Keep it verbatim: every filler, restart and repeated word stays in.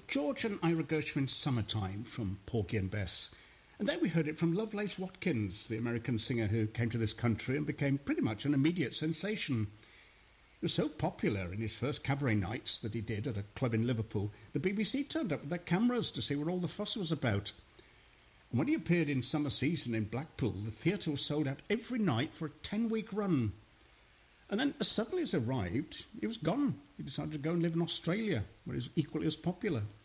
George and Ira Gershwin's Summertime from Porgy and Bess. And then we heard it from Lovelace Watkins, the American singer who came to this country and became pretty much an immediate sensation. He was so popular in his first cabaret nights that he did at a club in Liverpool, the B B C turned up with their cameras to see what all the fuss was about. And when he appeared in Summer Season in Blackpool, the theatre was sold out every night for a ten-week run. And then, as suddenly as he arrived, he was gone. He decided to go and live in Australia, where he was equally as popular.